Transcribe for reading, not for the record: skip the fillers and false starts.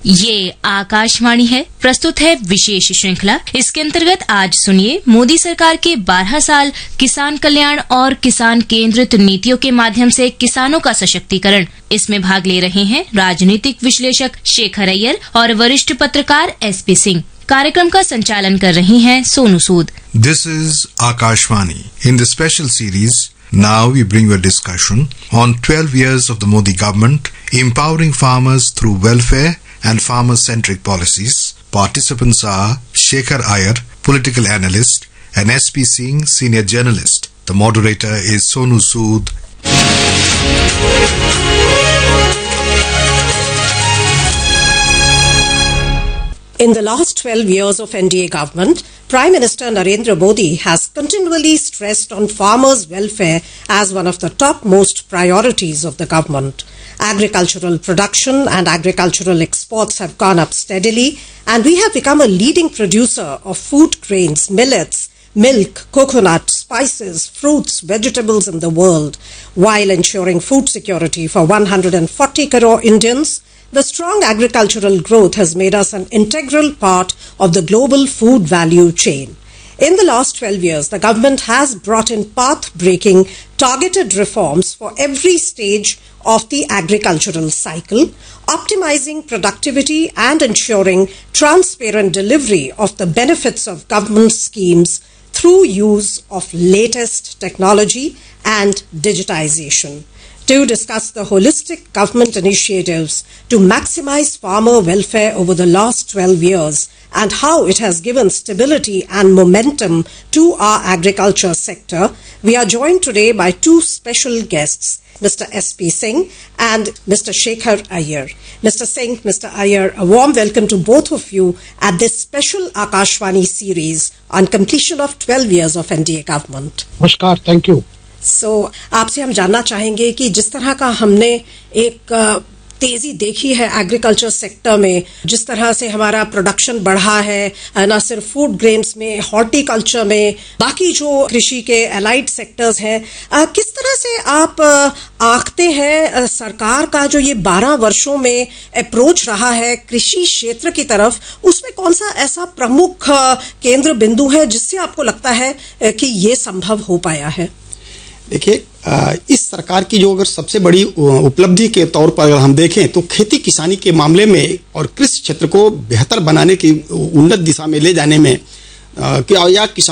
ये आकाशवाणी है, प्रस्तुत है विशेष श्रृंखला। इसके अंतर्गत आज सुनिए मोदी सरकार के 12 साल किसान कल्याण और किसान केंद्रित नीतियों के माध्यम से किसानों का सशक्तिकरण। इसमें भाग ले रहे हैं राजनीतिक विश्लेषक शेखर अय्यर और वरिष्ठ पत्रकार SP सिंह। कार्यक्रम का संचालन कर रही हैं Sonu Sood. This is Akashvani. In the special series, now we bring you a discussion on 12 years of the Modi government empowering farmers through welfare and farmer-centric policies. Participants are Shekhar Iyer, political analyst, and SP Singh, senior journalist. The moderator is Sonu Sood. In the last 12 years of NDA government, Prime Minister Narendra Modi has continually stressed on farmers' welfare as one of the topmost priorities of the government. Agricultural production and agricultural exports have gone up steadily, and we have become a leading producer of food grains, millets, milk, coconut, spices, fruits, vegetables in the world, while ensuring food security for 140 crore Indians. The strong agricultural growth has made us an integral part of the global food value chain. In the last 12 years, the government has brought in path-breaking, targeted reforms for every stage of the agricultural cycle, optimizing productivity and ensuring transparent delivery of the benefits of government schemes through use of latest technology and digitization. To discuss the holistic government initiatives to maximize farmer welfare over the last 12 years and how it has given stability and momentum to our agriculture sector, we are joined today by two special guests, Mr. SP Singh and Mr. Shekhar Iyer. Mr. Singh, Mr. Iyer, a warm welcome to both of you at this special Akashvani series on completion of 12 years of NDA government. Namaskar, thank you. आपसे हम जानना चाहेंगे कि जिस तरह का हमने एक तेजी देखी है एग्रीकल्चर सेक्टर में, जिस तरह से हमारा प्रोडक्शन बढ़ा है, न सिर्फ फूड ग्रेन्स में, हॉर्टिकल्चर में, बाकी जो कृषि के एलाइड सेक्टर्स हैं, किस तरह से आप आंकते हैं सरकार का जो ये 12 वर्षों में अप्रोच रहा है कृषि क्षेत्र की तरफ, उसमें कौन सा ऐसा प्रमुख केंद्र बिंदु है जिससे आपको लगता है कि ये संभव हो पाया है? देखिए, इस सरकार की जो अगर सबसे बड़ी उपलब्धि के तौर पर अगर हम देखें तो खेती किसानी के मामले में और कृषि क्षेत्र को बेहतर बनाने की उन्नत दिशा में ले जाने में या किसान